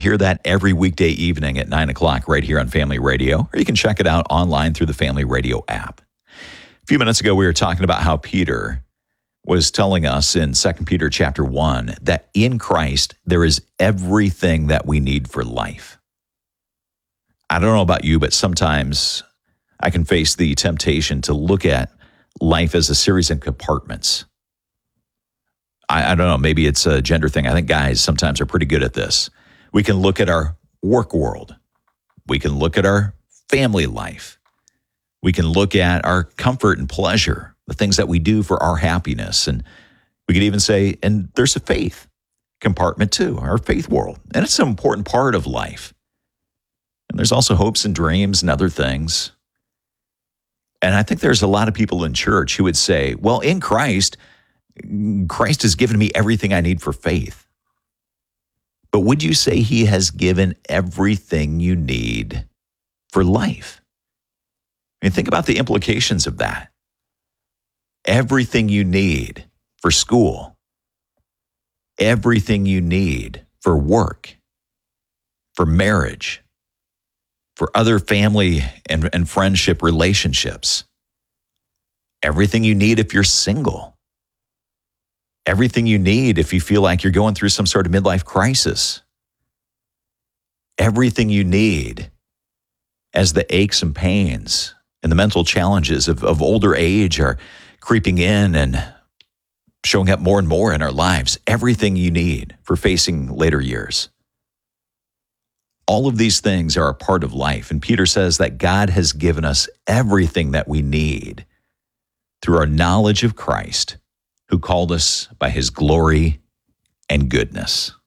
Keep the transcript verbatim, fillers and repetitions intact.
hear that every weekday evening at nine o'clock right here on Family Radio, or you can check it out online through the Family Radio app. A few minutes ago, we were talking about how Peter was telling us in Second Peter chapter one that in Christ there is everything that we need for life. I don't know about you, but sometimes I can face the temptation to look at life as a series of compartments. I, I don't know, maybe it's a gender thing. I think guys sometimes are pretty good at this. We can look at our work world. We can look at our family life. We can look at our comfort and pleasure, the things that we do for our happiness. And we could even say, and there's a faith compartment too, our faith world. And it's an important part of life. And there's also hopes and dreams and other things. And I think there's a lot of people in church who would say, well, in Christ, Christ has given me everything I need for faith. But would you say he has given everything you need for life? I mean, think about the implications of that. Everything you need for school, everything you need for work, for marriage, for other family and, and friendship relationships, everything you need if you're single, everything you need if you feel like you're going through some sort of midlife crisis, everything you need as the aches and pains and the mental challenges of, of older age are creeping in and showing up more and more in our lives, everything you need for facing later years. All of these things are a part of life. And Peter says that God has given us everything that we need through our knowledge of Christ, who called us by his glory and goodness.